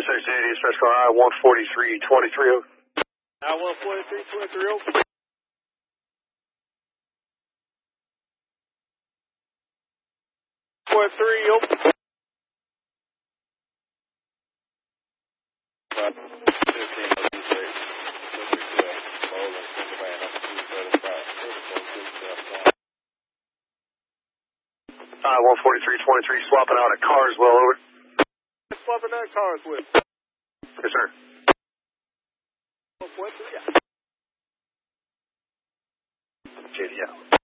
680, special car I-143-23. I-143-23. 43. I-143-23, swapping out a Carswell, over. Swapping that Carswell. Yes, sir. 143. JD out.